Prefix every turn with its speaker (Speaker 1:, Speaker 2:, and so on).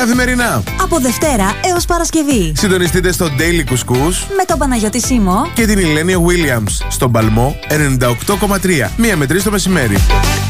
Speaker 1: Καθημερινά.
Speaker 2: Από Δευτέρα έως Παρασκευή.
Speaker 1: Συντονιστείτε στο Daily Κουσκούς
Speaker 2: με τον Παναγιώτη Σίμω
Speaker 1: και την Ηλένια Williams στον Παλμό 98,3. 1 με 3 το μεσημέρι.